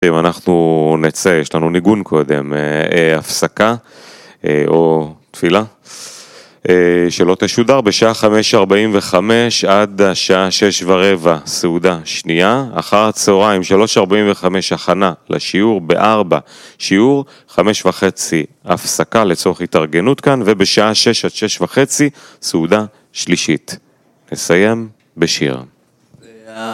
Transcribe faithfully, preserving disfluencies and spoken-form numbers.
אם אנחנו נצא, יש לנו ניגון קודם, הפסקה או תפילה, שלא תשודר בשעה חמש ארבעים וחמש עד השעה שש ורבע, סעודה שנייה, אחר הצהריים שלוש ארבעים וחמש הכנה לשיעור בארבע, שיעור חמש וחצי הפסקה לצורך התארגנות כאן, ובשעה שש עד שש וחצי סעודה שלישית. נסיים בשיר.